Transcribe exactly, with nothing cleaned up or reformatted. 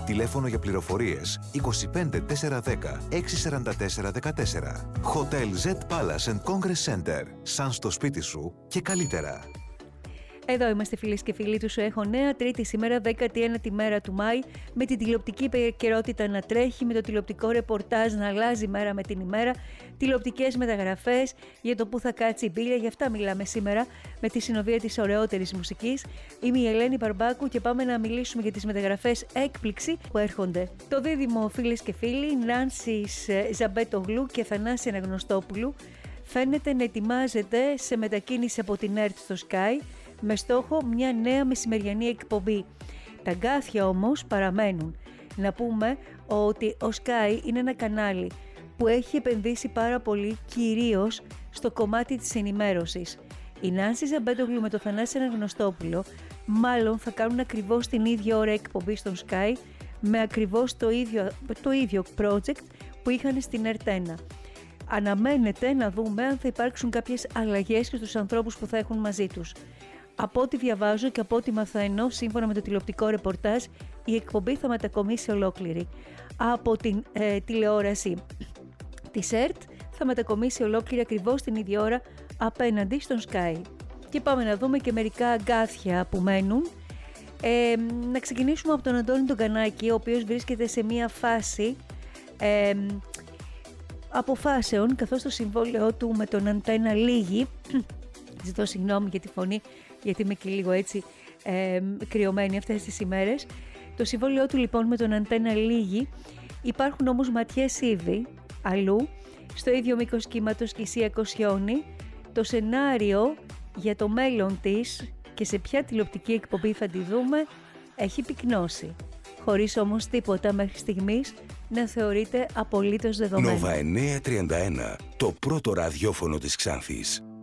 Τηλέφωνο για πληροφορίες είκοσι πέντε τετρακόσια δέκα εξακόσια σαράντα τέσσερα δεκατέσσερα. Hotel Z Palace and Congress Center. Σαν στο σπίτι σου και καλύτερα. Εδώ είμαστε φίλες και φίλοι του Σου Έχω Νέα, Τρίτη σήμερα, δέκατη ένατη μέρα του Μάη, με την τηλεοπτική επικαιρότητα να τρέχει, με το τηλεοπτικό ρεπορτάζ να αλλάζει μέρα με την ημέρα, τηλεοπτικές μεταγραφές για το που θα κάτσει η μπίλια. Γι' αυτά μιλάμε σήμερα με τη συνοδεία της ωραιότερης μουσικής. Είμαι η Ελένη Μπαρμπάκου και πάμε να μιλήσουμε για τις μεταγραφές έκπληξη που έρχονται. Το δίδυμο, φίλες και φίλοι, Νάνσης Ζαμπέτογλου και Θανάση Αναγνωστόπουλου, φαίνεται να ετοιμάζεται σε μετακίνηση από την ΕΡΤ στο Sky, με στόχο μια νέα μεσημεριανή εκπομπή. Τα γκάθια όμως παραμένουν. Να πούμε ότι ο Sky είναι ένα κανάλι που έχει επενδύσει πάρα πολύ, κυρίως στο κομμάτι της ενημέρωσης. Η Νάνση Ζαμπέτογλου με το Θανάση Αναγνωστόπουλο μάλλον θα κάνουν ακριβώς την ίδια ώρα εκπομπή στον Sky, με ακριβώς το ίδιο, το ίδιο project που είχαν στην ΕΡΤ ένα. Αναμένεται να δούμε αν θα υπάρξουν κάποιες αλλαγές και στους ανθρώπους που θα έχουν μαζί τους. Από ό,τι διαβάζω και από ό,τι μαθαίνω, σύμφωνα με το τηλεοπτικό ρεπορτάζ, η εκπομπή θα μετακομίσει ολόκληρη. Από την ε, τηλεόραση της ΕΡΤ θα μετακομίσει ολόκληρη ακριβώς την ίδια ώρα απέναντι στον Sky. Και πάμε να δούμε και μερικά αγκάθια που μένουν. Ε, να ξεκινήσουμε από τον Αντώνη τον Κανάκη, ο οποίος βρίσκεται σε μία φάση ε, αποφάσεων, καθώς το συμβόλαιό του με τον Αντένα λύγει. Ζητώ συγγνώμη για τη φωνή, γιατί είμαι και λίγο έτσι ε, κρυωμένη αυτές τις ημέρες. Το συμβόλαιό του λοιπόν με τον Αντένα λύγει. Υπάρχουν όμως ματιές ήδη αλλού, στο ίδιο μήκος κύματος και η Σία Κοσιόνη. Το σενάριο για το μέλλον της και σε ποια τηλεοπτική εκπομπή θα τη δούμε έχει πυκνώσει, χωρίς όμως τίποτα μέχρι στιγμής να θεωρείται απολύτως δεδομένο. Νόβα εννιακόσια τριάντα ένα, το πρώτο ραδιόφωνο της Ξάνθης.